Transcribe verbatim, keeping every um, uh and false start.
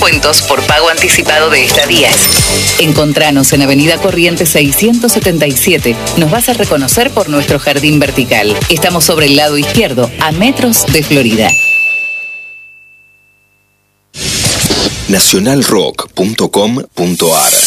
descuentos por pago anticipado de estadías. Encontranos en Avenida Corrientes seiscientos setenta y siete. Nos vas a reconocer por nuestro jardín vertical. Estamos sobre el lado izquierdo, a metros de Florida. nacional rock punto com punto ar